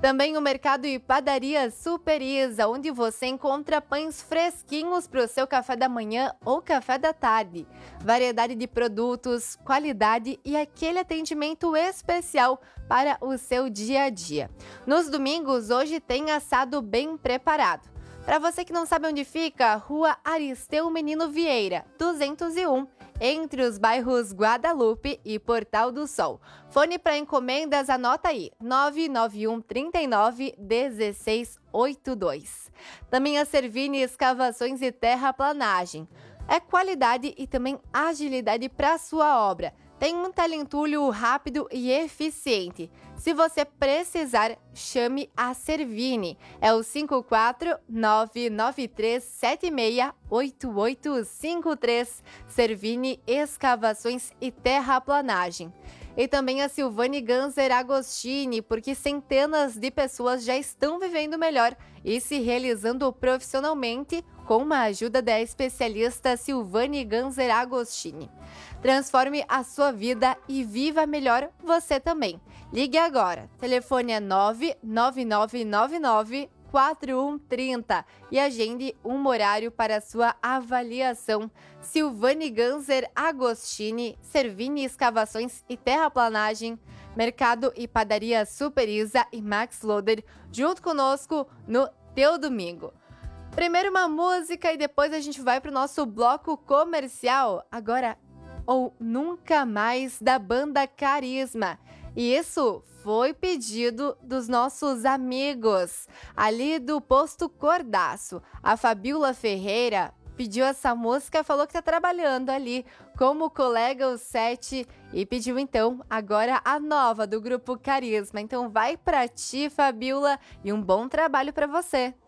Também o Mercado e Padaria Super Isa, onde você encontra pães fresquinhos para o seu café da manhã ou café da tarde. Variedade de produtos, qualidade e aquele atendimento especial para o seu dia a dia. Nos domingos, hoje tem assado bem preparado. Para você que não sabe onde fica, Rua Aristeu Menino Vieira, 201, entre os bairros Guadalupe e Portal do Sol. Fone para encomendas, anota aí, 991 39 1682. Também a Servini Escavações e Terraplanagem. É qualidade e também agilidade para sua obra. Tem um talentulho rápido e eficiente. Se você precisar, chame a Servini. É o 54993768853. Servini Escavações e Terraplanagem. E também a Silvane Ganser Agostini, porque centenas de pessoas já estão vivendo melhor e se realizando profissionalmente com a ajuda da especialista Silvane Ganser Agostini. Transforme a sua vida e viva melhor você também. Ligue agora. Telefone é 999994130 e agende um horário para sua avaliação. Silvane Ganser Agostini, Servini Escavações e Terraplanagem, Mercado e Padaria Super Isa e Max Loader, junto conosco no teu domingo. Primeiro uma música e depois a gente vai para o nosso bloco comercial. Agora, ou Nunca Mais, da banda Carisma. E isso foi pedido dos nossos amigos ali do Posto Cordaço. A Fabiola Ferreira pediu essa música, falou que tá trabalhando ali como colega o 7 e pediu então agora a nova do grupo Carisma. Então vai pra ti, Fabiola, e um bom trabalho pra você.